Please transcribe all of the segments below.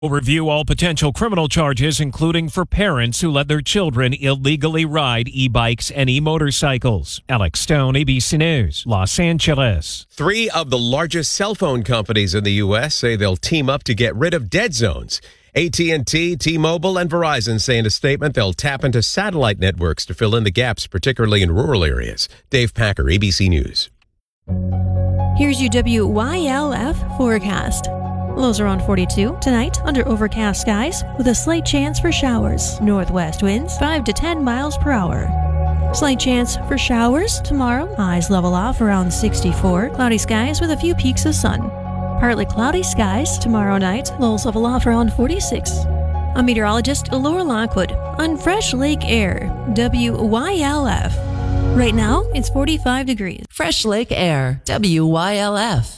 We'll review all potential criminal charges, including for parents who let their children illegally ride e-bikes and e-motorcycles. Alex Stone, ABC News, Los Angeles. 3 of the largest cell phone companies in the U.S. say they'll team up to get rid of dead zones. AT&T, T-Mobile, and Verizon say in a statement they'll tap into satellite networks to fill in the gaps, particularly in rural areas. Dave Packer, ABC News. Here's your WYLF forecast. Lows around 42 tonight under overcast skies with a slight chance for showers. Northwest winds 5 to 10 miles per hour. Slight chance for showers tomorrow. Highs level off around 64. Cloudy skies with a few peaks of sun. Partly cloudy skies tomorrow night. Lows level off around 46. I'm meteorologist Laura Lockwood on Fresh Lake Air, WYLF. Right now, it's 45 degrees. Fresh Lake Air, WYLF.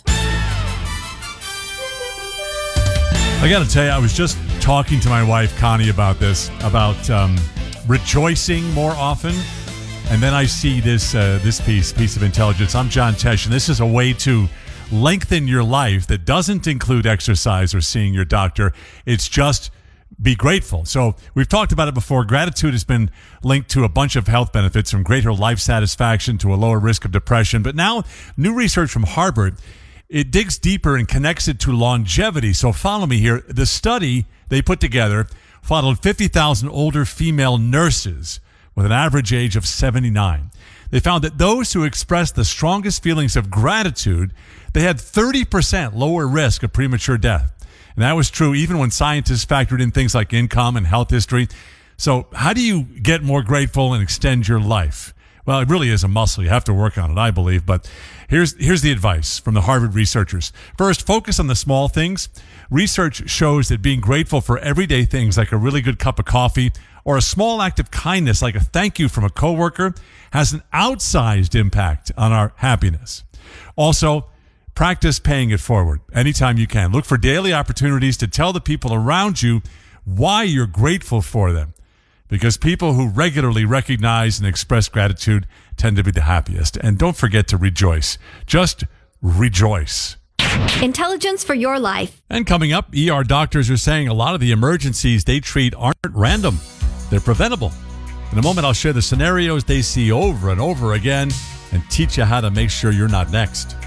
I got to tell you, I was just talking to my wife, Connie, about this, about rejoicing more often. And then I see this piece of intelligence. I'm John Tesh, and this is a way to lengthen your life that doesn't include exercise or seeing your doctor. It's just be grateful. So we've talked about it before. Gratitude has been linked to a bunch of health benefits, from greater life satisfaction to a lower risk of depression. But now, new research from Harvard, it digs deeper and connects it to longevity. So follow me here. The study they put together followed 50,000 older female nurses with an average age of 79. They found that those who expressed the strongest feelings of gratitude, they had 30% lower risk of premature death. And that was true even when scientists factored in things like income and health history. So how do you get more grateful and extend your life? Well, it really is a muscle. You have to work on it, I believe. But here's the advice from the Harvard researchers. First, focus on the small things. Research shows that being grateful for everyday things like a really good cup of coffee or a small act of kindness like a thank you from a coworker has an outsized impact on our happiness. Also, practice paying it forward anytime you can. Look for daily opportunities to tell the people around you why you're grateful for them. Because people who regularly recognize and express gratitude tend to be the happiest. And don't forget to rejoice. Just rejoice. Intelligence for your life. And coming up, ER doctors are saying a lot of the emergencies they treat aren't random. They're preventable. In a moment, I'll share the scenarios they see over and over again and teach you how to make sure you're not next.